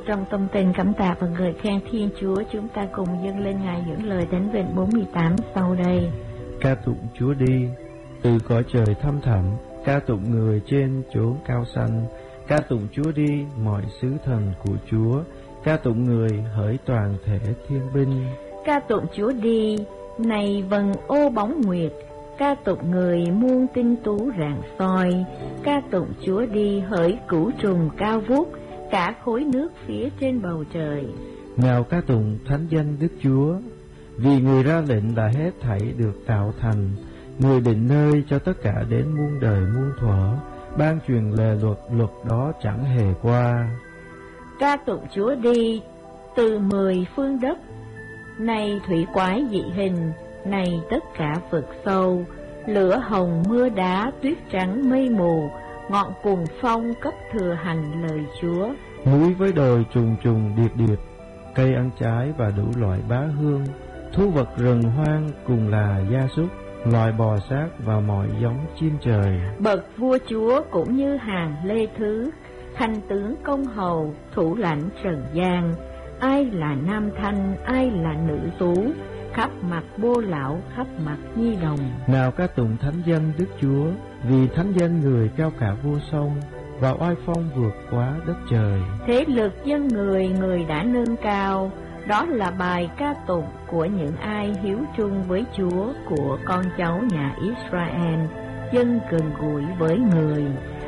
Trong tâm tình cảm tạ và ngợi khen Thiên Chúa, chúng ta cùng dâng lên Ngài những lời Thánh vịnh 48 sau đây. Ca tụng Chúa đi từ cõi trời thăm thẳm, ca tụng người trên chốn cao xanh, ca tụng Chúa đi mọi sứ thần của Chúa, ca tụng người hỡi toàn thể thiên binh. Ca tụng Chúa đi này vầng ô bóng nguyệt, ca tụng người muôn tinh tú rạng soi, ca tụng Chúa đi hỡi cửu trùng cao vút, cả khối nước phía trên bầu trời. Nào ca tụng thánh danh Đức Chúa, vì người ra lệnh là hết thảy được tạo thành, người định nơi cho tất cả đến muôn đời muôn thuở, ban truyền lề luật, luật đó chẳng hề qua. Ca tụng Chúa đi từ 10 phương đất, này thủy quái dị hình, này tất cả vực sâu, lửa hồng mưa đá tuyết trắng mây mù, ngọn cuồng phong cấp thừa hành lời Chúa. Núi với đồi trùng trùng điệp điệp, cây ăn trái và đủ loại bá hương, thú vật rừng hoang cùng là gia súc, loài bò sát và mọi giống chim trời. Bậc vua chúa cũng như hàng lê thứ, khanh tướng công hầu, thủ lãnh trần gian, ai là nam thanh, ai là nữ tú, khắp mặt bô lão, khắp mặt nhi đồng. Nào ca tụng thánh danh Đức Chúa, vì thánh danh người cao cả vô song, và oai phong vượt quá đất trời. Thế lực dân người, người đã nâng cao, đó là bài ca tụng của những ai hiếu trung với Chúa, của con cháu nhà Israel, dân gần gũi với người.